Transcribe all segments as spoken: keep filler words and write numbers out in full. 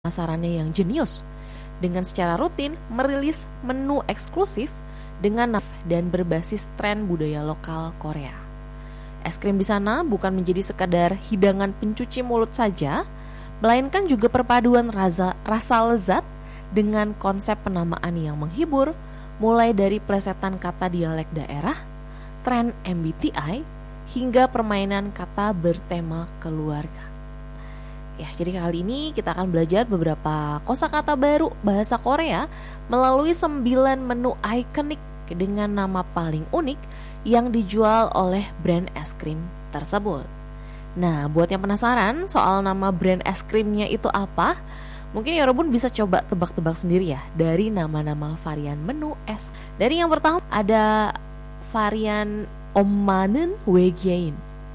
pemasarannya yang jenius dengan secara rutin merilis menu eksklusif dengan naf dan berbasis tren budaya lokal Korea. Es krim di sana bukan menjadi sekadar hidangan pencuci mulut saja, melainkan juga perpaduan rasa, rasa lezat dengan konsep penamaan yang menghibur, mulai dari plesetan kata dialek daerah, tren M B T I, hingga permainan kata bertema keluarga. Ya, jadi kali ini kita akan belajar beberapa kosakata baru bahasa Korea melalui sembilan menu ikonik dengan nama paling unik yang dijual oleh brand es krim tersebut. Nah, buat yang penasaran soal nama brand es krimnya itu apa, mungkin Yorobun bisa coba tebak-tebak sendiri ya dari nama-nama varian menu es. Dari yang pertama ada varian 엄마는 외계인.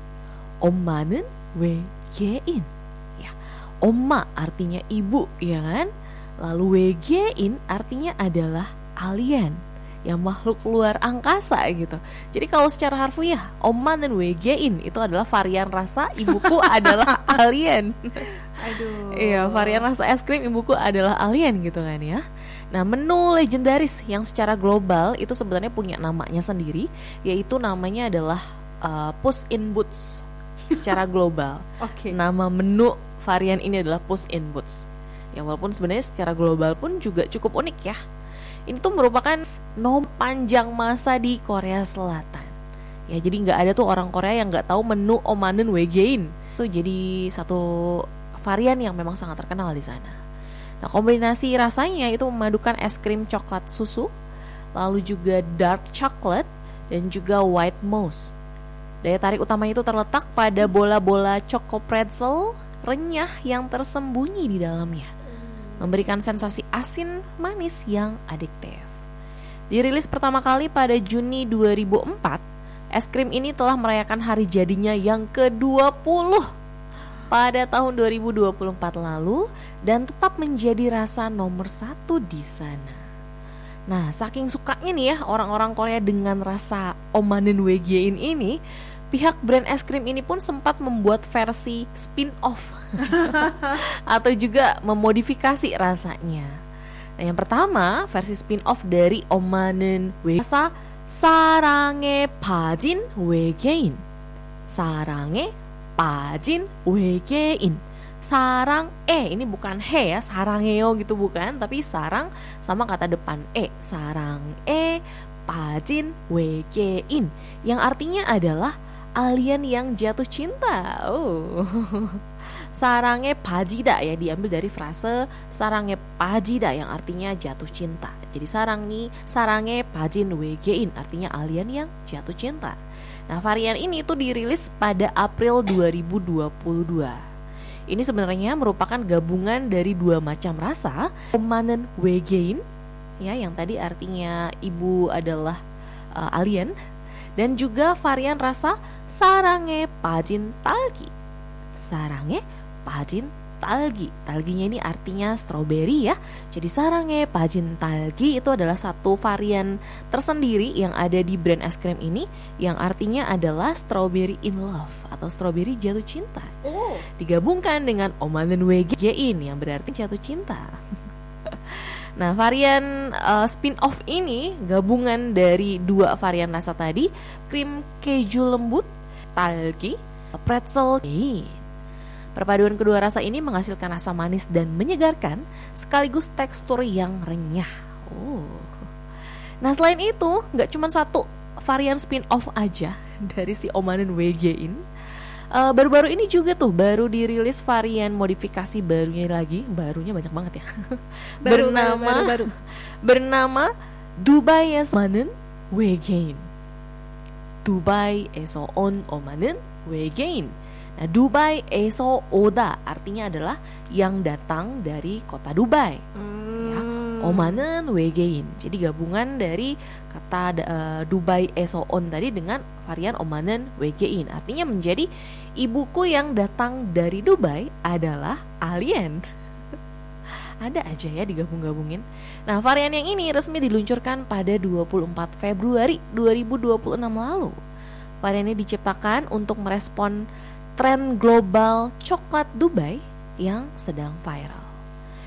엄마는 외계인. Oma artinya ibu, ya kan? Lalu 외계인 artinya adalah alien, yang makhluk luar angkasa gitu. Jadi kalau secara harfiah, Oma dan 외계인 itu adalah varian rasa ibuku adalah alien. Aduh. Iya, varian rasa es krim ibuku adalah alien gitu kan ya. Nah, menu legendaris yang secara global itu sebenarnya punya namanya sendiri, yaitu namanya adalah uh, Puss in Boots. Secara global. Oke. Okay. Nama menu varian ini adalah Puss in Boots. Ya, walaupun sebenarnya secara global pun juga cukup unik ya. Ini tuh merupakan nom panjang masa di Korea Selatan. Ya, jadi nggak ada tuh orang Korea yang nggak tahu menu Omanen 외계인. Itu jadi satu varian yang memang sangat terkenal di sana. Nah, kombinasi rasanya itu memadukan es krim coklat susu, lalu juga dark chocolate dan juga white mousse. Daya tarik utamanya itu terletak pada bola-bola choco pretzel renyah yang tersembunyi di dalamnya, memberikan sensasi asin manis yang adiktif. Dirilis pertama kali pada Juni dua ribu empat, es krim ini telah merayakan hari jadinya yang ke dua puluh pada tahun dua ribu dua puluh empat lalu dan tetap menjadi rasa nomor satu di sana. Nah, saking sukanya nih ya orang-orang Korea dengan rasa Omanen 외계인 ini, pihak brand es krim ini pun sempat membuat versi spin-off atau juga memodifikasi rasanya. Nah, yang pertama, versi spin-off dari Omanen 외계인, rasa 사랑에 빠진 외계인. 사랑에 빠진 외계인. Sarang e, ini bukan he ya, sarangeo gitu bukan, tapi sarang sama kata depan e, sarang e 빠진 외계인, yang artinya adalah alien yang jatuh cinta. Oh. Sarang에 빠지다 ya diambil dari frase sarang에 빠지다 yang artinya jatuh cinta. Jadi sarang nih, sarang에 빠진 외계인 artinya alien yang jatuh cinta. Nah, varian ini tuh dirilis pada April dua ribu dua puluh dua. Ini sebenarnya merupakan gabungan dari dua macam rasa, Omanen 외계인 ya yang tadi artinya ibu adalah uh, alien, dan juga varian rasa 사랑에 빠진 딸기. 사랑에 빠진 딸기. Talginya ini artinya strawberry ya. Jadi 사랑에 빠진 딸기 itu adalah satu varian tersendiri yang ada di brand es krim ini, yang artinya adalah strawberry in love atau strawberry jatuh cinta. Oh. Digabungkan dengan Omanen 외계인 yang berarti jatuh cinta. Nah, varian uh, spin-off ini gabungan dari dua varian rasa tadi, krim keju lembut, talgi, pretzel. Perpaduan kedua rasa ini menghasilkan rasa manis dan menyegarkan, sekaligus tekstur yang renyah. Oh. Nah, selain itu, nggak cuma satu varian spin-off aja dari si Omanen 외계인. Uh, baru-baru ini juga tuh baru dirilis varian modifikasi barunya lagi, barunya banyak banget ya. Baru, bernama baru, baru, baru. bernama Dubai에서 오는 외계인. Dubai에서 온 오마는 외계인. Nah, Dubai에서 오다 artinya adalah yang datang dari kota Dubai. Hmm. Ya, 오마는 외계인. Jadi gabungan dari kata uh, Dubai에서 온 tadi dengan varian 오마는 외계인. Artinya menjadi ibuku yang datang dari Dubai adalah alien. Ada aja ya digabung-gabungin. Nah, varian yang ini resmi diluncurkan pada dua puluh empat Februari dua ribu dua puluh enam lalu. Varian ini diciptakan untuk merespon tren global coklat Dubai yang sedang viral.